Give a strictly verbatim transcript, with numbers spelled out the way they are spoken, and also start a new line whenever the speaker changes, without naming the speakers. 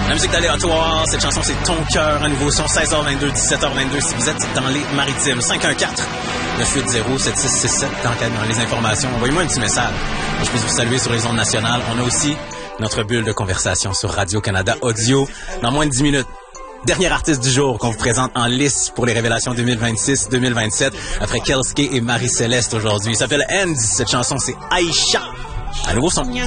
La musique d'aléatoire, cette chanson c'est Ton cœur, un nouveau son, seize heures vingt-deux, dix-sept heures vingt-deux si vous êtes dans les maritimes. cinq un quatre, neuf huit zéro, sept six six sept dans, dans les informations. Envoyez-moi un petit message. Je puisse vous saluer sur les ondes nationales. On a aussi notre bulle de conversation sur Radio-Canada Audio dans moins de dix minutes. Dernier artiste du jour qu'on vous présente en lice pour les révélations deux mille vingt-six deux mille vingt-sept après Kelske et Marie-Céleste aujourd'hui. Il s'appelle End. Cette chanson c'est Aïcha. Un nouveau son.